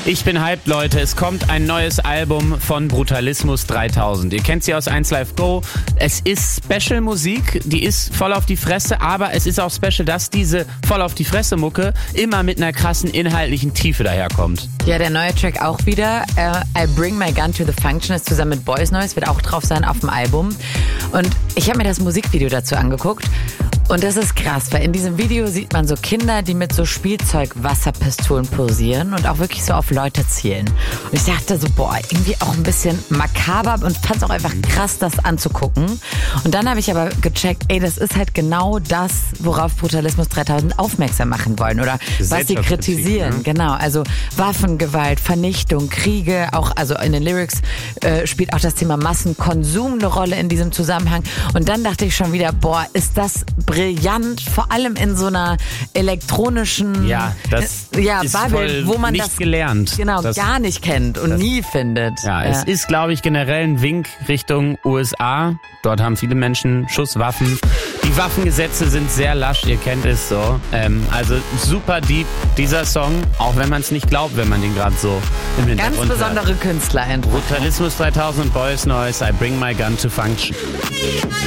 Ich bin hyped, Leute. Es kommt ein neues Album von Brutalismus 3000. Ihr kennt sie aus 1Live Go. Es ist Special-Musik, die ist voll auf die Fresse, aber es ist auch special, dass diese voll auf die Fresse-Mucke immer mit einer krassen inhaltlichen Tiefe daherkommt. Ja, der neue Track auch wieder. I Bring My Gun to the Function ist zusammen mit Boys Noise, wird auch drauf sein auf dem Album. Und ich habe mir das Musikvideo dazu angeguckt. Und das ist krass, weil in diesem Video sieht man so Kinder, die mit so Spielzeug-Wasserpistolen posieren und auch wirklich so auf Leute zielen. Und ich dachte so, boah, irgendwie auch ein bisschen makaber und fand es auch einfach krass, das anzugucken. Und dann habe ich aber gecheckt, das ist halt genau das, worauf Brutalismus 3000 aufmerksam machen wollen oder was sie kritisieren. Ne? Genau, also Waffengewalt, Vernichtung, Kriege, auch also in den Lyrics spielt auch das Thema Massenkonsum eine Rolle in diesem Zusammenhang. Und dann dachte ich schon wieder, boah, ist das brillant, vor allem in so einer elektronischen das ist Bubble, wo man nicht das gelernt. Genau, gar nicht kennt und nie findet. Ja, es ist, glaube ich, generell ein Wink Richtung USA. Dort haben viele Menschen Schusswaffen. Die Waffengesetze sind sehr lasch, ihr kennt es so. Also super deep, dieser Song, auch wenn man es nicht glaubt, wenn man den gerade so im Hintergrund Ganz besondere hört. Künstler. Brutalismus 3000 und Boys Noise, I Bring My Gun to Function.